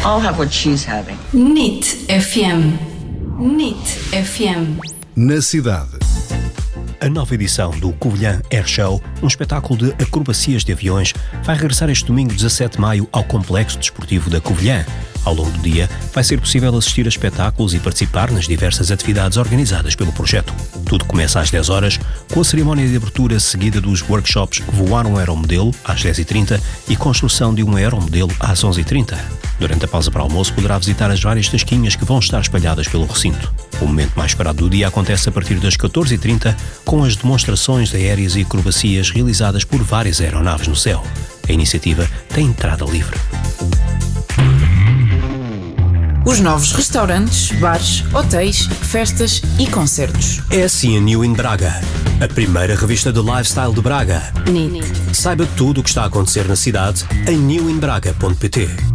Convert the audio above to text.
I'll have what she's having. NIT FM. NIT FM. Na cidade. A nova edição do Covilhã Air Show, um espetáculo de acrobacias de aviões, vai regressar este domingo 17 de maio ao Complexo Desportivo da Covilhã. Ao longo do dia, vai ser possível assistir a espetáculos e participar nas diversas atividades organizadas pelo projeto. Tudo começa às 10 horas, com a cerimónia de abertura seguida dos workshops Voar um Aeromodelo, às 10h30, e Construção de um Aeromodelo, às 11h30. Durante a pausa para almoço, poderá visitar as várias tasquinhas que vão estar espalhadas pelo recinto. O momento mais esperado do dia acontece a partir das 14h30, com as demonstrações aéreas e acrobacias realizadas por várias aeronaves no céu. A iniciativa tem entrada livre. Os novos restaurantes, bares, hotéis, festas e concertos. SN New in Braga, a primeira revista de lifestyle de Braga. NIT. Saiba tudo o que está a acontecer na cidade em newinbraga.pt.